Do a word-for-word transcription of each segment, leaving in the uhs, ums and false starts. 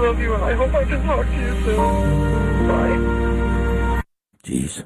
love you, and I hope I can talk to you soon. Bye. Jeez.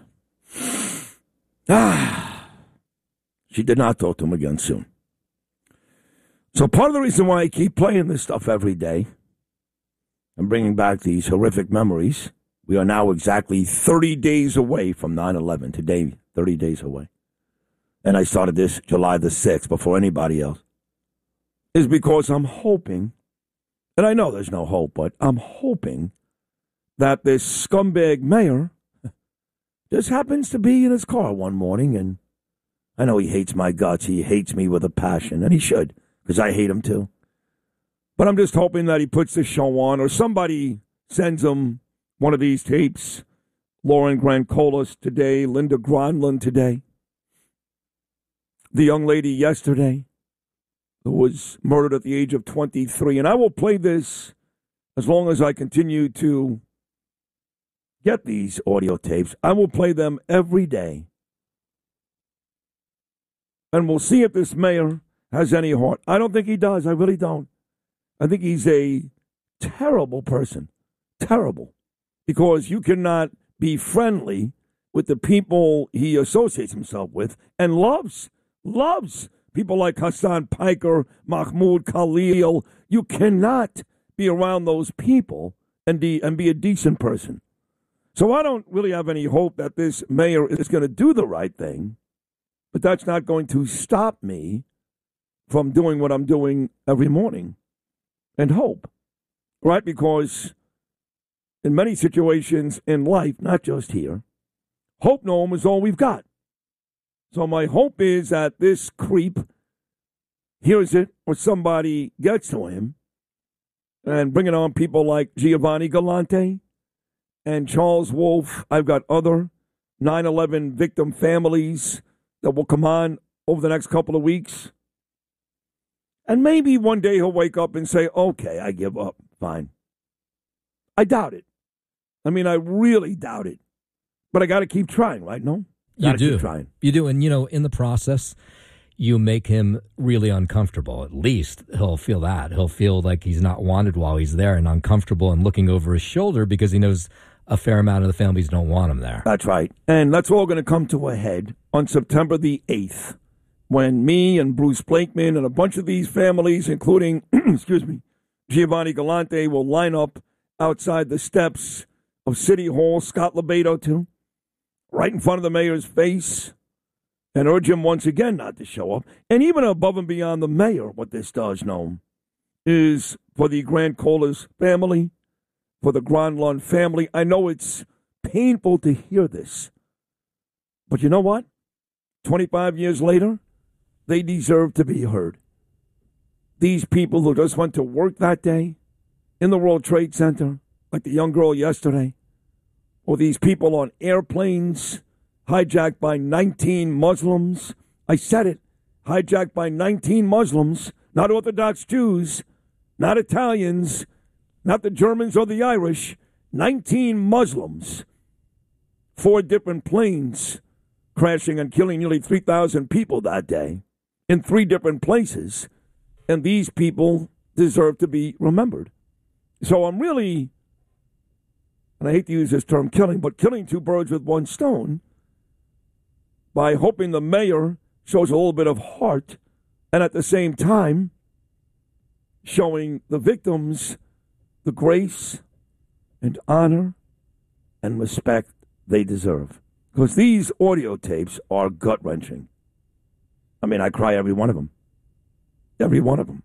Ah. She did not talk to him again soon. So part of the reason why I keep playing this stuff every day and bringing back these horrific memories, we are now exactly thirty days away from nine eleven. Today, thirty days away. And I started this July the sixth before anybody else, is because I'm hoping, and I know there's no hope, but I'm hoping that this scumbag mayor just happens to be in his car one morning, and I know he hates my guts. He hates me with a passion, and he should, because I hate him too. But I'm just hoping that he puts the show on, or somebody sends him one of these tapes. Lauren Grancolas today, Linda Gronlund today. The young lady yesterday who was murdered at the age of twenty-three. And I will play this as long as I continue to get these audio tapes. I will play them every day. And we'll see if this mayor has any heart. I don't think he does. I really don't. I think he's a terrible person. Terrible. Because you cannot be friendly with the people he associates himself with and loves. Loves. People like Hassan Piker, Mahmoud Khalil. You cannot be around those people and, de- and be a decent person. So I don't really have any hope that this mayor is going to do the right thing. But that's not going to stop me from doing what I'm doing every morning. And hope. Right? Because in many situations in life, not just here, hope, Noam, is all we've got. So my hope is that this creep hears it or somebody gets to him, and bringing on people like Giovanni Galante and Charles Wolf. I've got other nine eleven victim families that will come on over the next couple of weeks. And maybe one day he'll wake up and say, okay, I give up. Fine. I doubt it. I mean, I really doubt it. But I got to keep trying, right? No? You Gotta do. Keep trying. You do. And, you know, in the process, you make him really uncomfortable. At least he'll feel that. He'll feel like he's not wanted while he's there and uncomfortable and looking over his shoulder because he knows a fair amount of the families don't want him there. That's right. And that's all going to come to a head on September the eighth, when me and Bruce Blakeman and a bunch of these families, including, excuse me, Giovanni Galante, will line up outside the steps of City Hall, Scott Lebedo too, right in front of the mayor's face, and urge him once again not to show up. And even above and beyond the mayor, what this does, Noam, is for the Grancolas family, for the Gronlund family. I know it's painful to hear this, but you know what? twenty-five years later, they deserve to be heard. These people who just went to work that day in the World Trade Center, like the young girl yesterday, or these people on airplanes hijacked by nineteen Muslims. I said it, hijacked by nineteen Muslims, not Orthodox Jews, not Italians, not the Germans or the Irish, nineteen Muslims, four different planes crashing and killing nearly three thousand people that day in three different places, and these people deserve to be remembered. So I'm really, and I hate to use this term killing, but killing two birds with one stone by hoping the mayor shows a little bit of heart and at the same time showing the victims the grace and honor and respect they deserve. Because these audio tapes are gut-wrenching. I mean, I cry every one of them. Every one of them.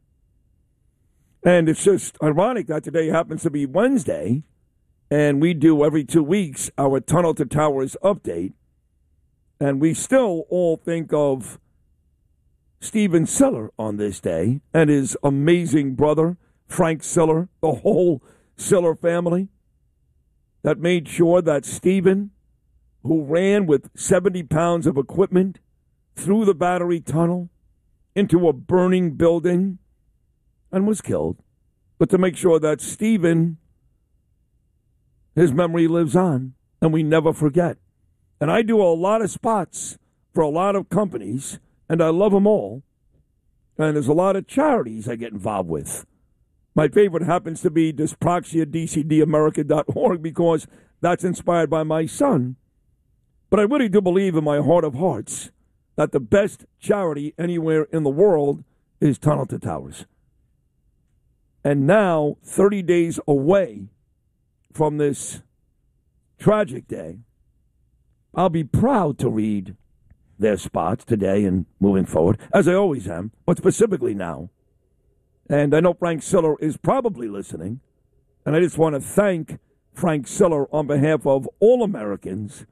And it's just ironic that today happens to be Wednesday, and we do every two weeks our Tunnel to Towers update, and we still all think of Stephen Siller on this day and his amazing brother, Frank Siller, the whole Siller family that made sure that Stephen, who ran with seventy pounds of equipment through the Battery Tunnel into a burning building and was killed, but to make sure that Stephen, his memory lives on and we never forget. And I do a lot of spots for a lot of companies, and I love them all. And there's a lot of charities I get involved with. My favorite happens to be dyspraxia d c d america dot org because that's inspired by my son. But I really do believe in my heart of hearts that the best charity anywhere in the world is Tunnel to Towers. And now, thirty days away from this tragic day, I'll be proud to read their spots today and moving forward, as I always am, but specifically now. And I know Frank Siller is probably listening, and I just want to thank Frank Siller on behalf of all Americans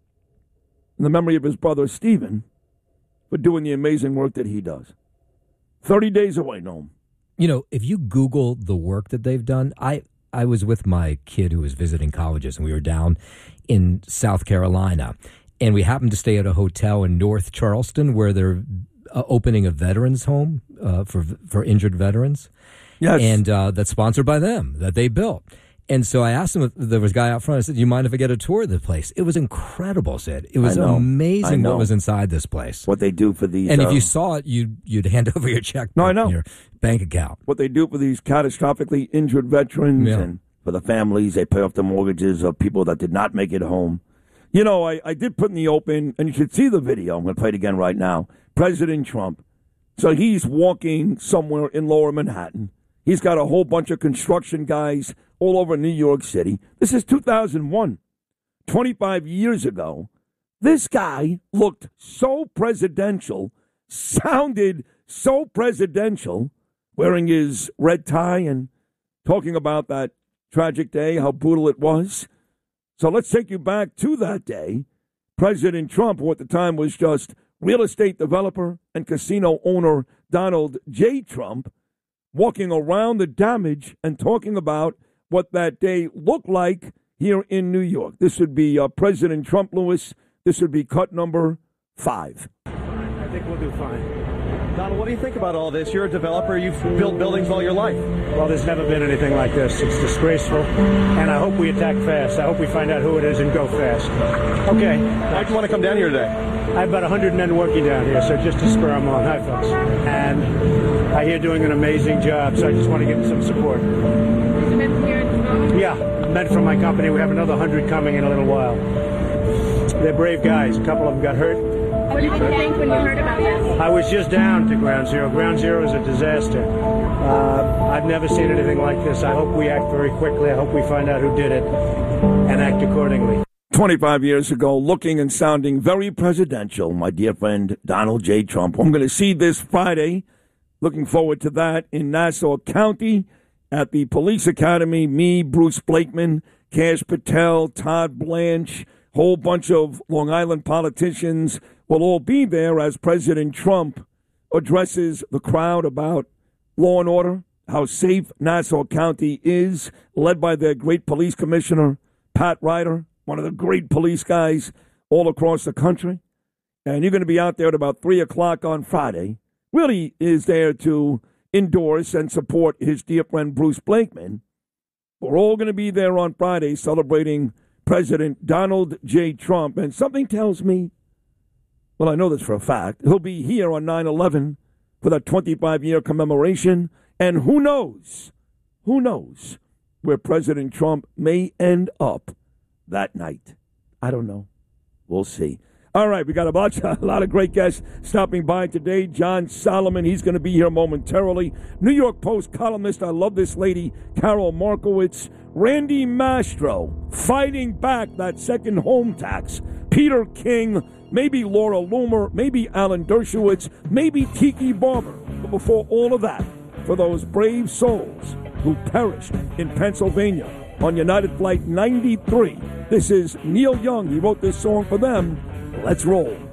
in the memory of his brother Stephen for doing the amazing work that he does. thirty days away, Noam. You know, if you Google the work that they've done, I, I was with my kid who was visiting colleges, and we were down in South Carolina, and we happened to stay at a hotel in North Charleston where they're uh, opening a veterans home uh, for for injured veterans. Yes. And uh, that's sponsored by them, that they built. And so I asked him if there was a guy out front. I said, do you mind if I get a tour of the place? It was incredible, Sid. It was amazing what was inside this place. What they do for these. And uh, if you saw it, you'd, you'd hand over your checkbook, no, I know. your bank account. What they do for these catastrophically injured veterans Yeah. and for the families. They pay off the mortgages of people that did not make it home. You know, I, I did put in the open, and you should see the video. I'm going to play it again right now. President Trump. So he's walking somewhere in Lower Manhattan. He's got a whole bunch of construction guys all over New York City. This is two thousand one, twenty-five years ago. This guy looked so presidential, sounded so presidential, wearing his red tie and talking about that tragic day, how brutal it was. So let's take you back to that day. President Trump, who at the time was just real estate developer and casino owner Donald J. Trump, walking around the damage and talking about what that day looked like here in New York. This would be uh, President Trump, Lewis. This would be cut number five. I think we'll do fine. Donald, what do you think about all this? You're a developer. You've built buildings all your life. Well, there's never been anything like this. It's disgraceful, and I hope we attack fast. I hope we find out who it is and go fast. Okay. Why'd you want to come down here today? I have about one hundred men working down here, so just to spur them on. Hi, folks. And I hear doing an amazing job, so I just want to get some support. Yeah, men from my company. We have another one hundred coming in a little while. They're brave guys. A couple of them got hurt. What did you think when you heard about this? I was just down to Ground Zero. Ground Zero is a disaster. Uh, I've never seen anything like this. I hope we act very quickly. I hope we find out who did it and act accordingly. twenty-five years ago, looking and sounding very presidential, my dear friend Donald J. Trump. I'm going to see this Friday. Looking forward to that in Nassau County at the Police Academy. Me, Bruce Blakeman, Kash Patel, Todd Blanche, whole bunch of Long Island politicians will all be there as President Trump addresses the crowd about law and order, how safe Nassau County is, led by their great police commissioner, Pat Ryder, one of the great police guys all across the country. And you're going to be out there at about three o'clock on Friday. Really is there to endorse and support his dear friend Bruce Blakeman. We're all going to be there on Friday celebrating President Donald J. Trump. And something tells me, well, I know this for a fact, he'll be here on nine eleven for that twenty-five-year commemoration. And who knows, who knows where President Trump may end up that night. I don't know. We'll see. All right, we got a bunch, a lot of great guests stopping by today. John Solomon, he's going to be here momentarily. New York Post columnist, I love this lady, Carol Markowitz. Randy Mastro, fighting back that second home tax. Peter King, maybe Laura Loomer, maybe Alan Dershowitz, maybe Tiki Barber. But before all of that, for those brave souls who perished in Pennsylvania on United Flight ninety-three, this is Neil Young. He wrote this song for them. Let's roll.